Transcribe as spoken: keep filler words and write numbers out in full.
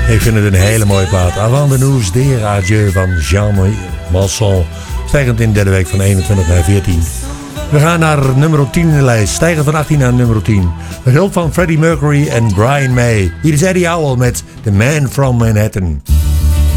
Ik vind het een hele mooie plaat. Avant de nous dire adieu van Jean Malson. Stijgend in de derde week van eenentwintig naar veertien. We gaan naar nummer tien in de lijst. Stijgend van achttien naar nummer tien. Met hulp van Freddie Mercury en Brian May. Hier is Eddie Howell met The Man from Manhattan.